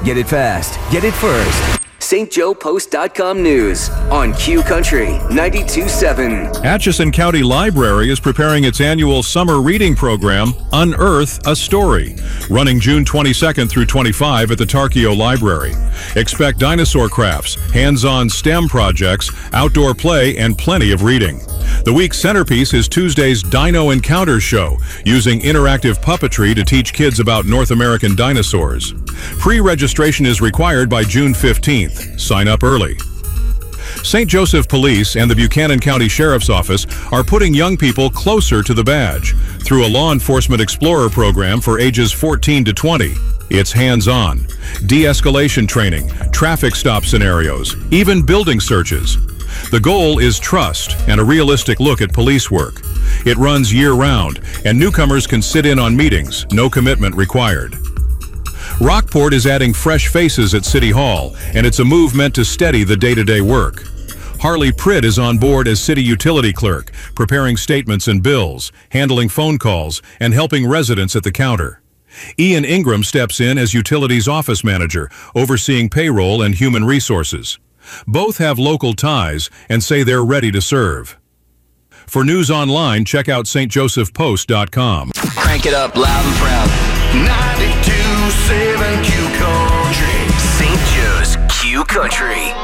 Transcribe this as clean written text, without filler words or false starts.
Get it fast. Get it first. StJoePost.com News on Q Country 92.7. Atchison County Library is preparing its annual summer reading program, Unearth a Story, running June 22nd through 25 at the Tarkio Library. Expect dinosaur crafts, hands-on STEM projects, outdoor play, and plenty of reading. The week's centerpiece is Tuesday's Dino Encounters show, using interactive puppetry to teach kids about North American dinosaurs. Pre-registration is required by June 15th. Sign up early. St. Joseph Police and the Buchanan County Sheriff's Office are putting young people closer to the badge through a law enforcement explorer program for ages 14 to 20. It's hands-on, de-escalation training, traffic stop scenarios, even building searches. The goal is trust and a realistic look at police work. It runs year-round, and newcomers can sit in on meetings, no commitment required. Rockport is adding fresh faces at City Hall, and it's a move meant to steady the day-to-day work. Harley Pritt is on board as city utility clerk, preparing statements and bills, handling phone calls, and helping residents at the counter. Ian Ingram steps in as utilities office manager, overseeing payroll and human resources. Both have local ties and say they're ready to serve. For news online, check out stjosephpost.com. Crank it up loud and proud. 92.7 Q Country. St. Joe's Q Country.